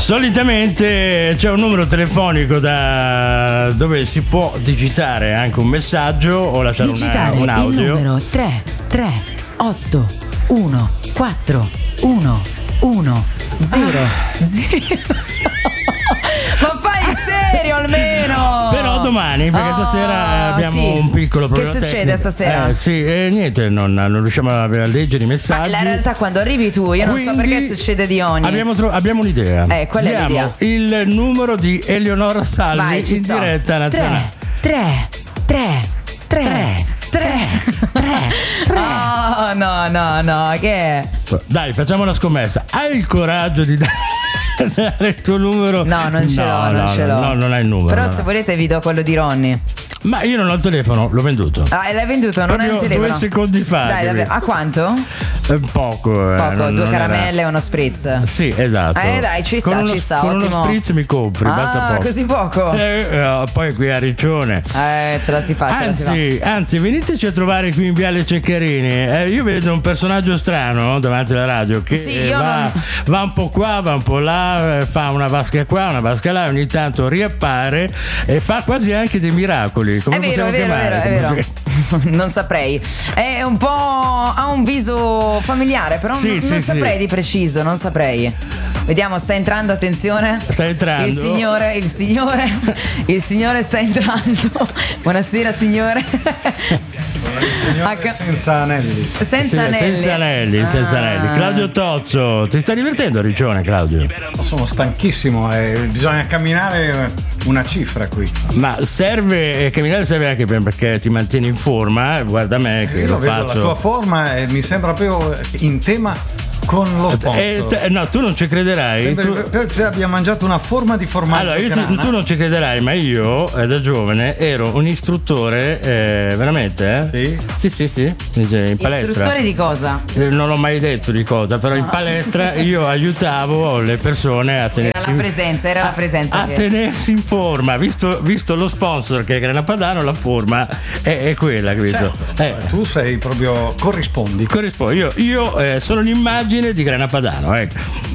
Solitamente c'è un numero telefonico da dove si può digitare anche un messaggio o lasciare un audio. Il numero 338 141 10 Ma fai il serio almeno! Però domani, perché stasera abbiamo un piccolo problema. Che succede stasera? Niente, non riusciamo a leggere i messaggi. Ma la realtà quando arrivi tu, io non so perché succede di ogni. Abbiamo un'idea. Qual è l'idea? Il numero di Eleonora Salvi in diretta nazionale. 3. Oh, no, che è? Dai, facciamo una scommessa. Hai il coraggio di dare il tuo numero? No, non ce l'ho. No, non hai il numero. Però se volete vi do quello di Ronny. Ma io non ho il telefono, l'ho venduto. L'hai venduto, non hai il telefono? 2 secondi fa. Dai, davvero. A quanto? Poco. 2 caramelle e uno spritz. Sì, esatto. Dai, ci sta, con ottimo. Uno spritz mi compri, basta poco. Così poco? Poi qui a Riccione. Ce la si fa, Anzi, veniteci a trovare qui in Viale Ceccarini. Io vedo un personaggio strano davanti alla radio che va un po' qua, va un po' là, fa una vasca qua, una vasca là, ogni tanto riappare e fa quasi anche dei miracoli. Come è vero. Non saprei. È un po'. Ha un viso familiare, però non saprei di preciso, non saprei. Vediamo, sta entrando, attenzione. Sta entrando. Il signore sta entrando. Buonasera, signore. Il signore senza anelli. Senza anelli. Claudio Tozzo, ti stai divertendo a Riccione, Claudio? Sono stanchissimo, bisogna camminare una cifra qui. Ma camminare serve anche perché ti mantieni in forma. Guarda me che io lo vedo faccio. La tua forma mi sembra proprio in tema con lo sponsor. No, tu non ci crederai. Te abbia mangiato una forma di formaggio. Allora, tu non ci crederai, ma io da giovane ero un istruttore, veramente? Sì. In palestra. Istruttore di cosa? Non ho mai detto di cosa, però in palestra io aiutavo le persone a tenersi. Era la presenza. A tenersi in forma, visto lo sponsor che è Grana Padano, la forma è quella, capito? Certo. Tu sei proprio corrispondi. Io sono l'immagine di Grana Padano, ecco.